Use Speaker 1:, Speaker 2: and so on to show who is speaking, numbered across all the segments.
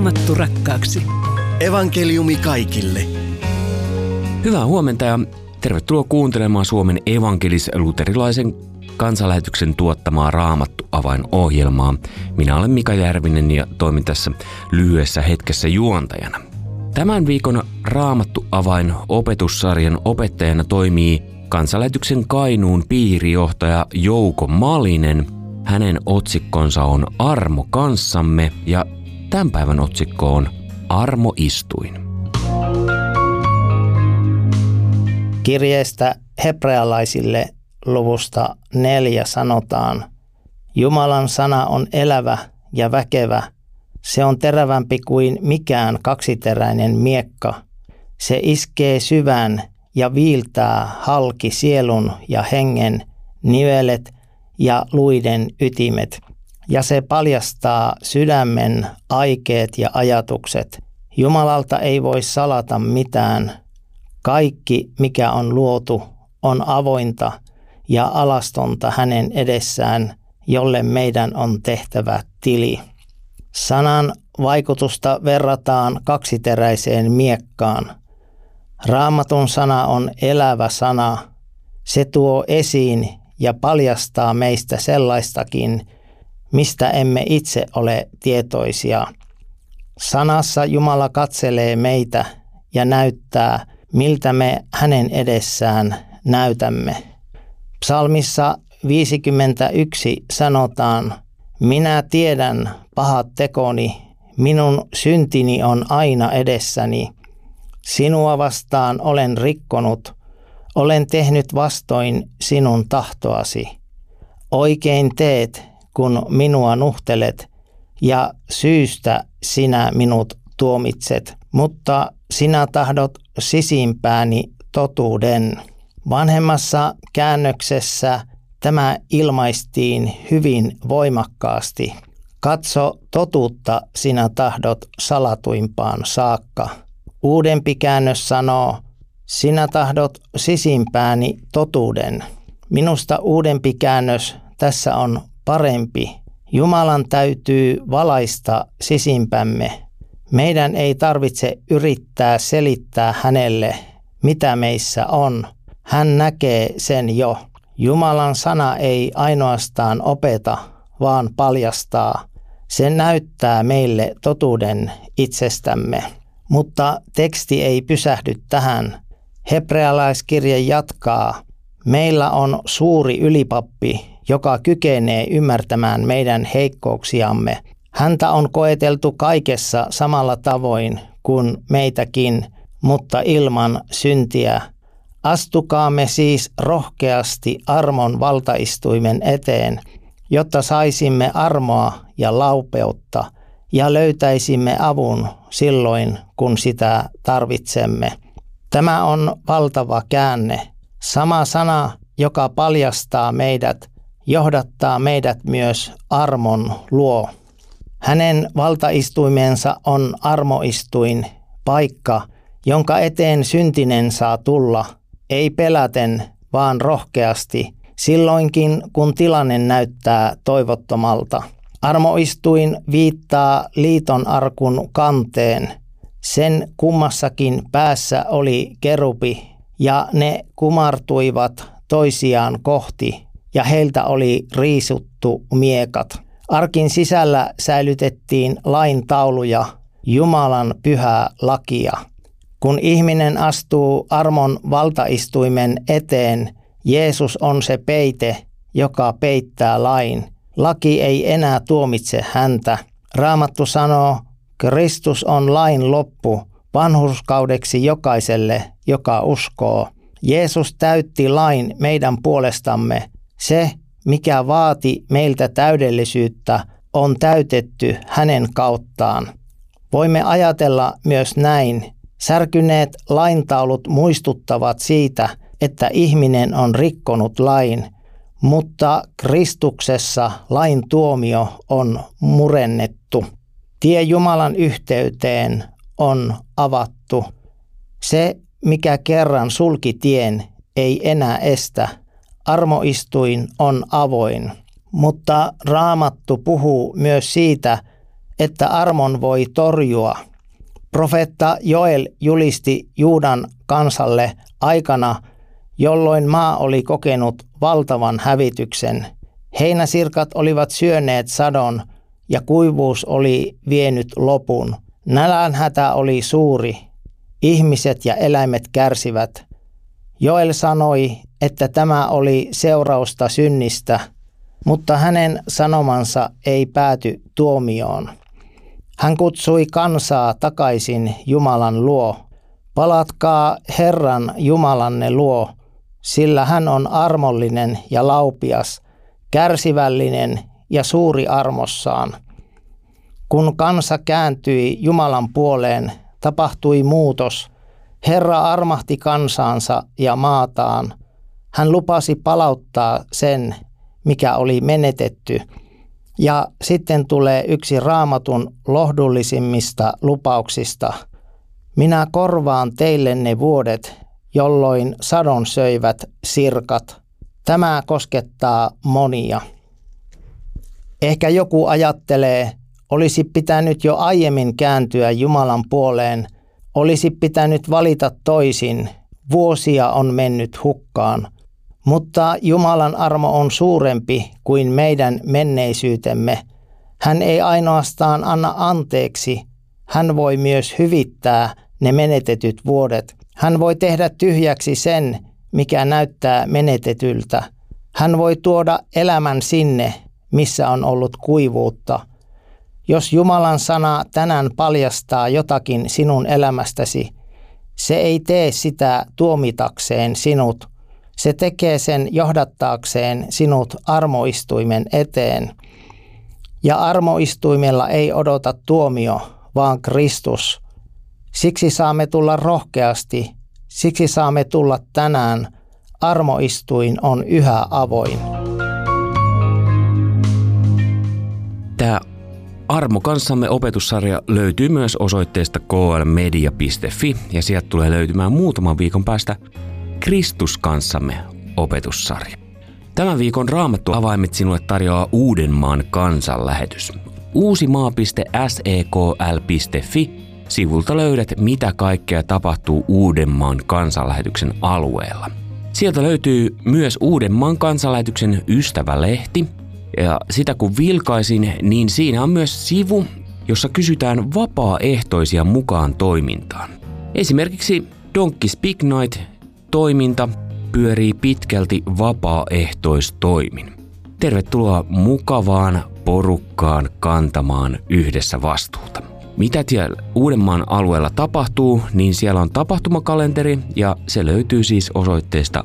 Speaker 1: Raamattu rakkaaksi.
Speaker 2: Evankeliumi kaikille.
Speaker 3: Hyvää huomenta ja tervetuloa kuuntelemaan Suomen evankelis-luterilaisen kansanlähetyksen tuottamaa Raamattu-avain-ohjelmaa. Minä olen Mika Järvinen ja toimin tässä lyhyessä hetkessä juontajana. Tämän viikon Raamattu-avain-opetussarjan opettajana toimii kansanlähetyksen Kainuun piirijohtaja Jouko Malinen. Hänen otsikkonsa on Armo kanssamme ja tämän päivän otsikko on Armoistuin.
Speaker 4: Kirjeestä hebrealaisille luvusta 4 sanotaan: Jumalan sana on elävä ja väkevä. Se on terävämpi kuin mikään kaksiteräinen miekka. Se iskee syvään ja viiltää halki sielun ja hengen, nivelet ja luiden ytimet. Ja se paljastaa sydämen aikeet ja ajatukset. Jumalalta ei voi salata mitään. Kaikki, mikä on luotu, on avointa ja alastonta hänen edessään, jolle meidän on tehtävä tili. Sanan vaikutusta verrataan kaksiteräiseen miekkaan. Raamatun sana on elävä sana. Se tuo esiin ja paljastaa meistä sellaistakin, mistä emme itse ole tietoisia. Sanassa Jumala katselee meitä ja näyttää, miltä me hänen edessään näytämme. Psalmissa 51 sanotaan: Minä tiedän pahat tekoni, minun syntini on aina edessäni. Sinua vastaan olen rikkonut, olen tehnyt vastoin sinun tahtoasi. Oikein teet, kun minua nuhtelet, ja syystä sinä minut tuomitset, mutta sinä tahdot sisimpääni totuuden. Vanhemmassa käännöksessä tämä ilmaistiin hyvin voimakkaasti. Katso, totuutta sinä tahdot salatuimpaan saakka. Uudempi käännös sanoo: sinä tahdot sisimpääni totuuden. Minusta uudempi käännös tässä on parempi. Jumalan täytyy valaista sisimpämme. Meidän ei tarvitse yrittää selittää hänelle, mitä meissä on. Hän näkee sen jo. Jumalan sana ei ainoastaan opeta, vaan paljastaa. Se näyttää meille totuuden itsestämme. Mutta teksti ei pysähdy tähän. Hebrealaiskirje jatkaa: meillä on suuri ylipappi, joka kykenee ymmärtämään meidän heikkouksiamme. Häntä on koeteltu kaikessa samalla tavoin kuin meitäkin, mutta ilman syntiä. Astukaamme siis rohkeasti armon valtaistuimen eteen, jotta saisimme armoa ja laupeutta ja löytäisimme avun silloin, kun sitä tarvitsemme. Tämä on valtava käänne. Sama sana, joka paljastaa meidät, johdattaa meidät myös armon luo. Hänen valtaistuimensa on armoistuin, paikka, jonka eteen syntinen saa tulla, ei peläten, vaan rohkeasti, silloinkin kun tilanne näyttää toivottomalta. Armoistuin viittaa liiton arkun kanteen. Sen kummassakin päässä oli kerubi, ja ne kumartuivat toisiaan kohti, ja heiltä oli riisuttu miekat. Arkin sisällä säilytettiin lain tauluja, Jumalan pyhää lakia. Kun ihminen astuu armon valtaistuimen eteen, Jeesus on se peite, joka peittää lain. Laki ei enää tuomitse häntä. Raamattu sanoo: Kristus on lain loppu vanhurskaudeksi jokaiselle, joka uskoo. Jeesus täytti lain meidän puolestamme. Se, mikä vaati meiltä täydellisyyttä, on täytetty hänen kauttaan. Voimme ajatella myös näin. Särkyneet laintaulut muistuttavat siitä, että ihminen on rikkonut lain, mutta Kristuksessa lain tuomio on murennettu. Tie Jumalan yhteyteen on avattu. Se, mikä kerran sulki tien, ei enää estä. Armoistuin on avoin. Mutta Raamattu puhuu myös siitä, että armon voi torjua. Profeetta Joel julisti Juudan kansalle aikana, jolloin maa oli kokenut valtavan hävityksen. Heinäsirkat olivat syöneet sadon ja kuivuus oli vienyt lopun. Nälänhätä oli suuri. Ihmiset ja eläimet kärsivät. Joel sanoi, että tämä oli seurausta synnistä, mutta hänen sanomansa ei pääty tuomioon. Hän kutsui kansaa takaisin Jumalan luo. Palatkaa Herran Jumalanne luo, sillä hän on armollinen ja laupias, kärsivällinen ja suuri armossaan. Kun kansa kääntyi Jumalan puoleen, tapahtui muutos. Herra armahti kansaansa ja maataan. Hän lupasi palauttaa sen, mikä oli menetetty. Ja sitten tulee yksi Raamatun lohdullisimmista lupauksista. Minä korvaan teille ne vuodet, jolloin sadon söivät sirkat. Tämä koskettaa monia. Ehkä joku ajattelee, olisi pitänyt jo aiemmin kääntyä Jumalan puoleen, olisi pitänyt valita toisin, vuosia on mennyt hukkaan. Mutta Jumalan armo on suurempi kuin meidän menneisyytemme. Hän ei ainoastaan anna anteeksi, hän voi myös hyvittää ne menetetyt vuodet. Hän voi tehdä tyhjäksi sen, mikä näyttää menetetyltä. Hän voi tuoda elämän sinne, missä on ollut kuivuutta. Jos Jumalan sana tänään paljastaa jotakin sinun elämästäsi, se ei tee sitä tuomitakseen sinut. Se tekee sen johdattaakseen sinut armoistuimen eteen. Ja armoistuimella ei odota tuomio, vaan Kristus. Siksi saamme tulla rohkeasti, siksi saamme tulla tänään. Armoistuin on yhä avoin.
Speaker 3: Tämä Armo kanssamme -opetussarja löytyy myös osoitteesta klmedia.fi ja sieltä tulee löytymään muutaman viikon päästä Kristus kanssamme -opetussarja. Tämän viikon Raamattu avaimet sinulle tarjoaa Uudenmaan kansanlähetys. uusimaa.sekl.fi sivulta löydät, mitä kaikkea tapahtuu Uudenmaan kansanlähetyksen alueella. Sieltä löytyy myös Uudenmaan kansanlähetyksen ystävälehti, ja sitä kun vilkaisin, niin siinä on myös sivu, jossa kysytään vapaaehtoisia mukaan toimintaan. Esimerkiksi Donkeys Big Night-toiminta pyörii pitkälti vapaaehtoistoimin. Tervetuloa mukavaan porukkaan kantamaan yhdessä vastuuta. Mitä siellä Uudenmaan alueella tapahtuu, niin siellä on tapahtumakalenteri ja se löytyy siis osoitteesta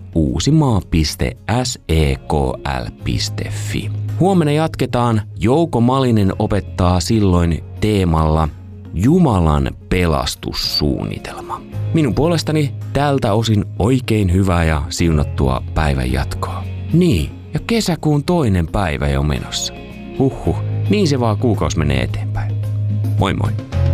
Speaker 3: uusimaa.sekl.fi. Huomenna jatketaan. Jouko Malinen opettaa silloin teemalla Jumalan pelastussuunnitelma. Minun puolestani tältä osin oikein hyvää ja siunattua päivän jatkoa. Niin, ja kesäkuun toinen päivä jo menossa. Huhhuh, niin se vaan kuukausi menee eteenpäin. Moi moi!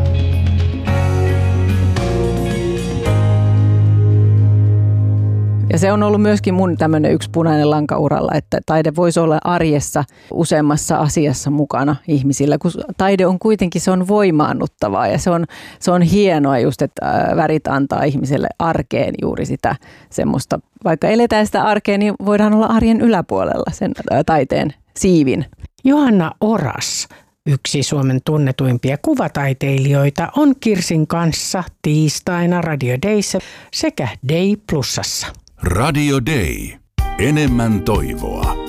Speaker 1: Ja se on ollut myöskin mun tämmöinen yksi punainen lanka uralla, että taide voisi olla arjessa useammassa asiassa mukana ihmisillä, kun taide on kuitenkin, se on voimaannuttavaa ja se on hienoa just, että värit antaa ihmiselle arkeen juuri sitä semmoista, vaikka eletään sitä arkea, niin voidaan olla arjen yläpuolella sen taiteen siivin.
Speaker 5: Johanna Oras, yksi Suomen tunnetuimpia kuvataiteilijoita, on Kirsin kanssa tiistaina Radio Dayssä sekä Day Plusassa.
Speaker 6: Radio Day. Enemmän toivoa.